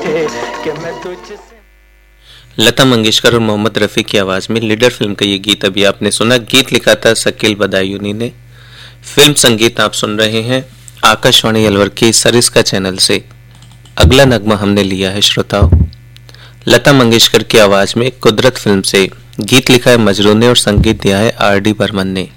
कि मैं तुझसे। लता मंगेशकर और मोहम्मद रफ़ी की आवाज़ में लीडर फिल्म का ये गीत अभी आपने सुना। गीत लिखा था शकील बदायूनी ने। फिल्म संगीत आप सुन रहे हैं आकाशवाणी अलवर के सरिस्का चैनल से। अगला नगमा हमने लिया है श्रोताओं, लता मंगेशकर की आवाज़ में कुदरत फिल्म से। गीत लिखा है मजरू ने और संगीत दिया है आर डी बर्मन ने।